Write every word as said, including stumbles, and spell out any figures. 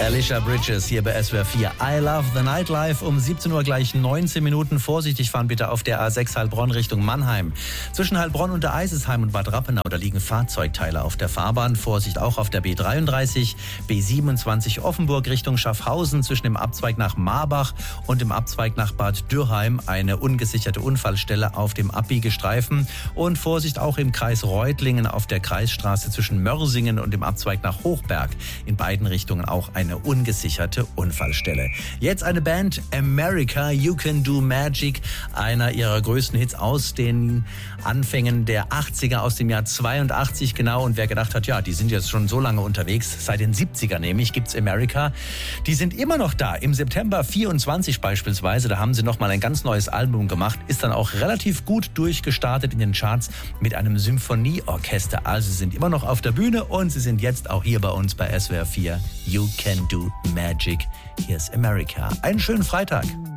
Alicia Bridges hier bei S W R vier. I Love the Nightlife. Um siebzehn Uhr gleich neunzehn Minuten. Vorsichtig fahren bitte auf der A sechs Heilbronn Richtung Mannheim. Zwischen Heilbronn und der Eisesheim und Bad Rappenau, da liegen Fahrzeugteile auf der Fahrbahn. Vorsicht auch auf der B dreiunddreißig, B siebenundzwanzig Offenburg Richtung Schaffhausen. Zwischen dem Abzweig nach Marbach und dem Abzweig nach Bad Dürrheim eine ungesicherte Unfallstelle auf dem Abbiegestreifen. Und Vorsicht auch im Kreis Reutlingen auf der Kreisstraße zwischen Mörsingen und dem Abzweig nach Hochberg. In beiden Richtungen auch eine ungesicherte Unfallstelle. Jetzt eine Band, America, You Can Do Magic, einer ihrer größten Hits aus den Anfängen der achtziger, aus dem Jahr zweiundachtzig genau. Und wer gedacht hat, ja, die sind jetzt schon so lange unterwegs, seit den siebziger nämlich, gibt's America. Die sind immer noch da. Im September vierundzwanzig beispielsweise, da haben sie nochmal ein ganz neues Album gemacht, ist dann auch relativ gut durchgestartet in den Charts mit einem Symphonieorchester. Also sie sind immer noch auf der Bühne und sie sind jetzt auch hier bei uns bei S W R vier. You Can Do Magic. Hier ist America. Einen schönen Freitag.